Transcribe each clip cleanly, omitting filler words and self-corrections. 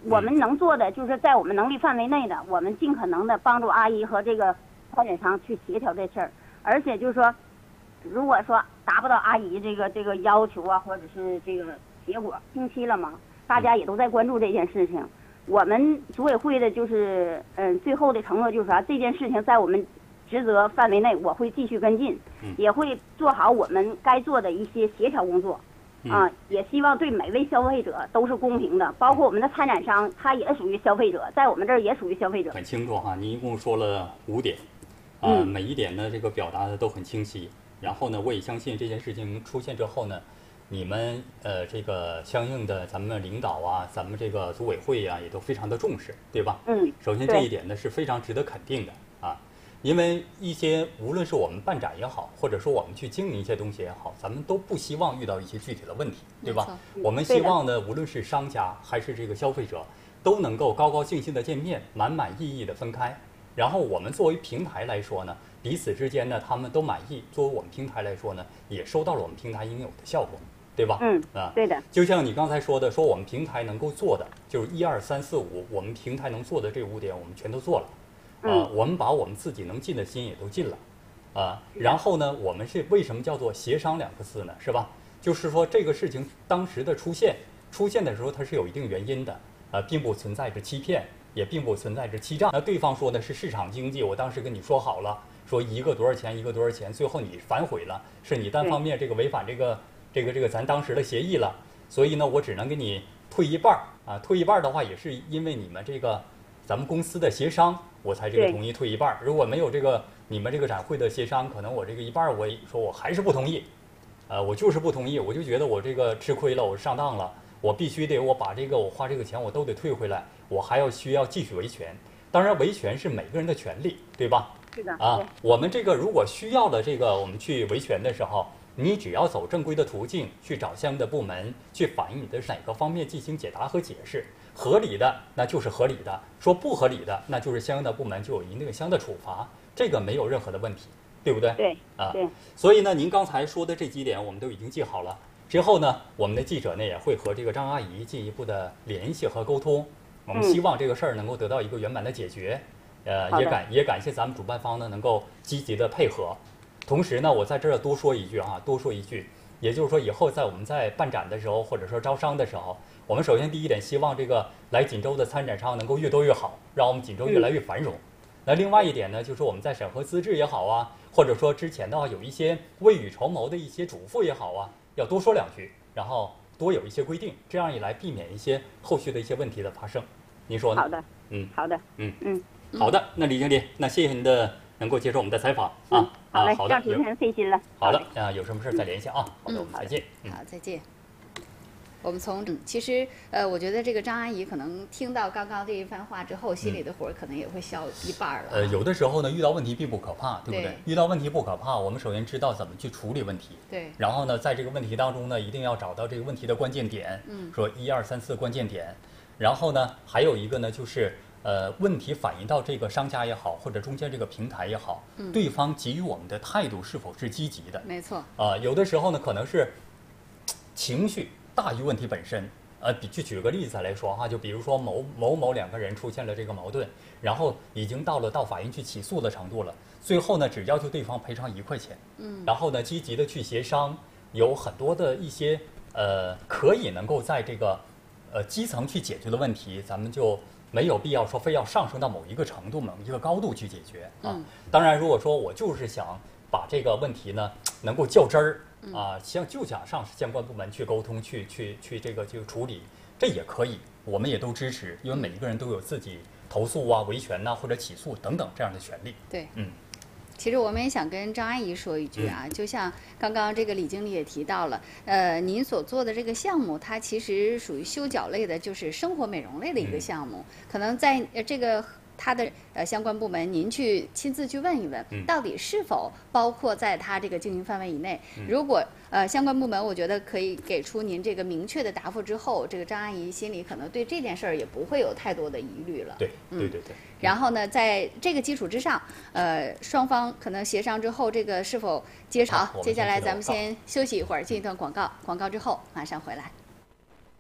我们能做的就是在我们能力范围内的，我们尽可能的帮助阿姨和这个发展商去协调这事儿。而且就是说，如果说达不到阿姨这个要求啊，或者是这个结果，定期了嘛，大家也都在关注这件事情。我们组委会的就是最后的承诺就是啥，这件事情在我们职责范围内，我会继续跟进，也会做好我们该做的一些协调工作。也希望对每位消费者都是公平的，包括我们的参展商，他也属于消费者，在我们这儿也属于消费者。 很清楚哈，您一共说了5点，每一点呢这个表达的都很清晰。然后呢，我也相信这件事情出现之后呢，你们这个相应的咱们领导啊，咱们这个组委会啊，也都非常的重视，对吧？首先这一点呢是非常值得肯定的啊。因为一些无论是我们办展也好，或者说我们去经营一些东西也好，咱们都不希望遇到一些具体的问题，对吧？我们希望呢，无论是商家还是这个消费者，都能够高高兴兴的见面，满满意意的分开。然后我们作为平台来说呢，彼此之间呢，他们都满意。作为我们平台来说呢，也收到了我们平台应有的效果，对吧？ 对的。 就像你刚才说的，说我们平台能够做的就是1、2、3、4、5，我们平台能做的这5点，我们全都做了。我们把我们自己能尽的心也都尽了，然后呢，我们是为什么叫做协商2个字呢？是吧？就是说这个事情当时的出现的时候，它是有一定原因的，并不存在着欺骗，也并不存在着欺诈。那对方说的是市场经济，我当时跟你说好了，说一个多少钱，一个多少钱，最后你反悔了，是你单方面这个违反这个咱当时的协议了，所以呢，我只能给你退一半啊，退一半的话也是因为你们这个咱们公司的协商。我才这个同意退一半，如果没有这个你们这个展会的协商，可能我这个一半我说我还是不同意，我就是不同意，我就觉得我这个吃亏了，我上当了，我必须得我把这个我花这个钱我都得退回来，我还需要继续维权。当然维权是每个人的权利，对吧？ 是的。 我们这个如果需要了这个我们去维权的时候，你只要走正规的途径去找相应的部门去反映你的哪个方面进行解答和解释。合理的那就是合理的，说不合理的那就是相应的部门就有一定相应的处罚，这个没有任何的问题，对不对？ 对。 对。所以呢，您刚才说的这几点我们都已经记好了。之后呢，我们的记者呢也会和这个张阿姨进一步的联系和沟通。我们希望这个事儿能够得到一个圆满的解决。也感谢咱们主办方呢能够积极的配合。同时呢，我在这儿多说一句，也就是说以后我们在办展的时候，或者说招商的时候。我们首先第一点，希望这个来锦州的参展商能够越多越好，让我们锦州越来越繁荣。那另外一点呢，就是我们在审核资质也好啊，或者说之前的话有一些未雨绸缪的一些嘱咐也好啊，要多说2句，然后多有一些规定，这样一来避免一些后续的一些问题的发生。您说呢？ 好的。好的。 好的。那李经理，那谢谢您的能够接受我们的采访好嘞， 好的， 让主持人费心了。 好的有什么事再联系啊。好的，我们再见。 好，再见。我们其实我觉得这个张阿姨可能听到刚刚这一番话之后，心里的火可能也会消一半了。 有的时候呢，遇到问题并不可怕，对不对？遇到问题不可怕，我们首先知道怎么去处理问题。 对。 然后呢，在这个问题当中呢，一定要找到这个问题的关键点。说1、2、3、4关键点。然后呢，还有一个呢，就是问题反映到这个商家也好，或者中间这个平台也好，对方给予我们的态度是否是积极的？ 没错。 有的时候呢，可能是情绪大于问题本身。举个例子来说哈，就比如说某2个人出现了这个矛盾，然后已经到法院去起诉的程度了，最后呢只要求对方赔偿1块钱，然后呢积极的去协商，有很多的一些可以能够在这个基层去解决的问题，咱们就没有必要说非要上升到某一个程度、某一个高度去解决啊。当然，如果说我就是想把这个问题呢能够较真儿。就想上相关部门去沟通，去这个处理，这也可以，我们也都支持，因为每一个人都有自己投诉啊、维权呐、或者起诉等等这样的权利。 对，其实我们也想跟张阿姨说一句啊，就像刚刚这个李经理也提到了，您所做的这个项目，它其实属于修脚类的，就是生活美容类的一个项目，可能在这个。他的相关部门，您去亲自去问一问，到底是否包括在他这个经营范围以内。如果相关部门，我觉得可以给出您这个明确的答复之后，这个张阿姨心里可能对这件事儿也不会有太多的疑虑了。 对。 然后呢，在这个基础之上，双方可能协商之后，这个是否接受？接下来咱们先休息一会儿，进一段广告，广告之后马上回来。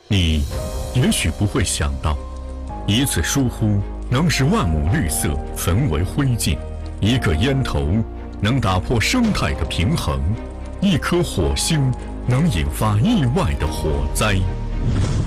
你也许不会想到，一次疏忽能使万亩绿色焚为灰烬，一个烟头能打破生态的平衡，一颗火星能引发意外的火灾。